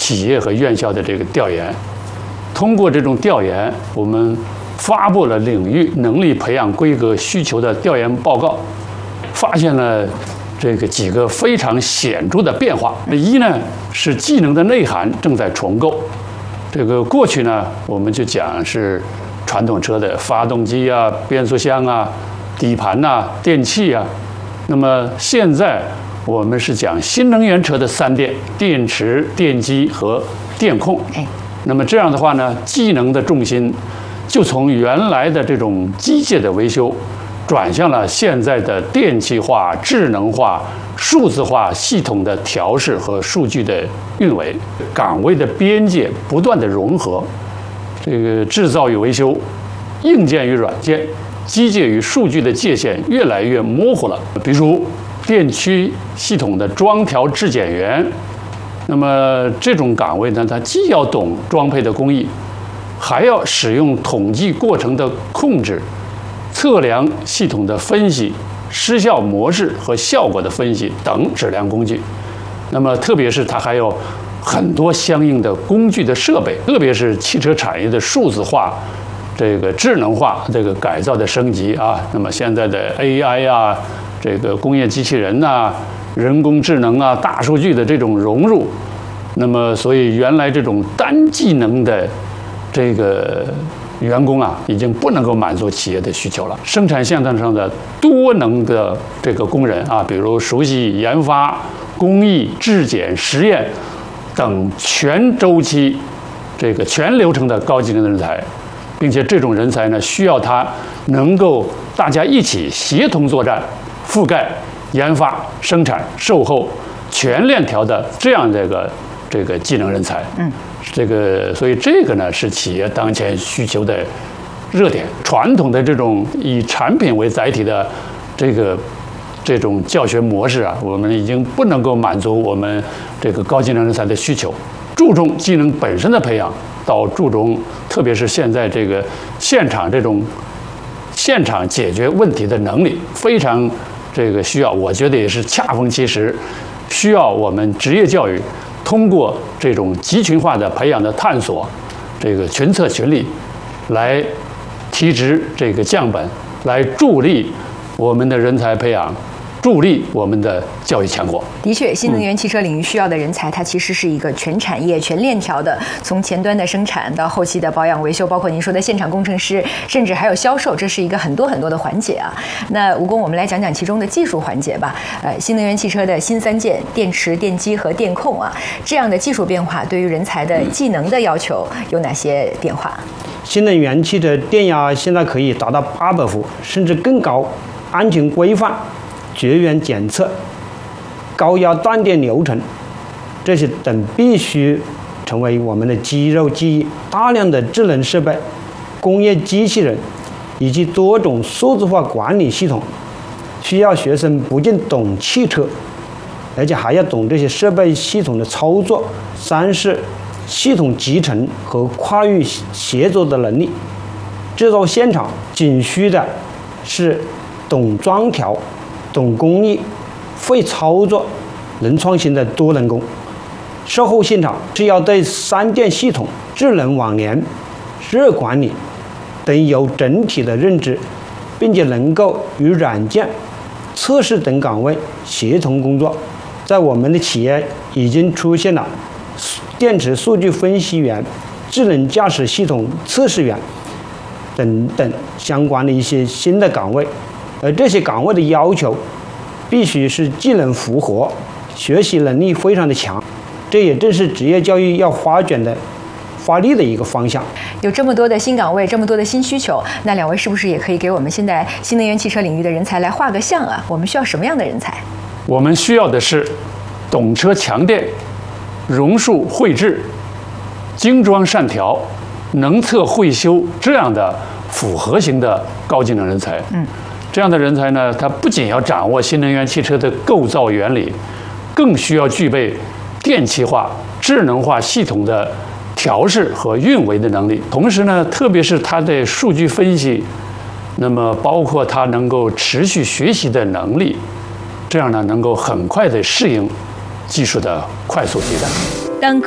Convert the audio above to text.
企业和院校的这个调研。通过这种调研，我们发布了领域能力培养规格需求的调研报告，发现了这个几个非常显著的变化。一呢是技能的内涵正在重构。这个过去呢，我们就讲是传统车的发动机啊、变速箱啊、底盘呐、电器啊。那么现在我们是讲新能源车的3电：电池、电机和电控。那么这样的话呢，技能的重心就从原来的这种机械的维修，转向了现在的电气化、智能化、数字化系统的调试和数据的运维。岗位的边界不断的融合，这个制造与维修、硬件与软件、机械与数据的界限越来越模糊了。比如电驱系统的装调质检员，那么这种岗位呢，它既要懂装配的工艺，还要使用统计过程的控制、测量系统的分析、失效模式和效果的分析等质量工具。那么特别是它还有很多相应的工具的设备，特别是汽车产业的数字化、这个智能化、这个改造的升级啊。那么现在的 AI 啊，这个工业机器人呐、人工智能啊、大数据的这种融入，那么所以原来这种单技能的这个员工啊，已经不能够满足企业的需求了。生产线上的多能的这个工人啊，比如熟悉研发、工艺、质检、实验等全周期、这个全流程的高技能人才，并且这种人才呢，需要他能够大家一起协同作战，覆盖研发、生产、售后全链条的这样这个技能人才。所以这个呢是企业当前需求的热点。传统的这种以产品为载体的这种教学模式啊，我们已经不能够满足我们这个高技能人才的需求。注重技能本身的培养，到注重特别是现在这个现场解决问题的能力，非常这个需要，我觉得也是恰逢其时，需要我们职业教育通过这种集群化的培养的探索，这个群策群力，来提质这个降本，来助力我们的人才培养，助力我们的教育强国。 的确，新能源汽车领域需要的人才，它其实是一个全产业、全链条的，从前端的生产到后期的保养维修，包括您说的现场工程师，甚至还有销售，这是一个很多的环节啊。那吴工，我们来讲讲其中的技术环节吧。新能源汽车的新3件：电池、电机和电控啊，这样的技术变化对于人才的技能的要求有哪些变化？ 新能源汽车电压现在可以达到800伏，甚至更高，安全规范、绝缘检测、高压断电流程，这些等必须成为我们的肌肉记忆。大量的智能设备、工业机器人以及多种数字化管理系统，需要学生不仅懂汽车，而且还要懂这些设备系统的操作。3是系统集成和跨域协作的能力。制造现场仅需的是懂装调、懂工艺、会操作、能创新的多能工。售后现场是要对3电系统、智能网联、热管理等有整体的认知，并且能够与软件、测试等岗位协同工作。在我们的企业已经出现了电池数据分析员、智能驾驶系统测试员等等相关的一些新的岗位，而这些岗位的要求必须是技能符合，学习能力非常的强，这也正是职业教育要发力的一个方向。 有这么多的新岗位，这么多的新需求，那2位是不是也可以给我们现在新能源汽车领域的人才来画个像啊？我们需要什么样的人才？ 我们需要的是懂车强电、榕树绘制、精装善调、能测会修这样的复合型的高技能人才。这样的人才呢，他不仅要掌握新能源汽车的构造原理，更需要具备电气化、智能化系统的调试和运维的能力。同时呢，特别是他的数据分析，那么包括他能够持续学习的能力，这样呢，能够很快的适应技术的快速迭代。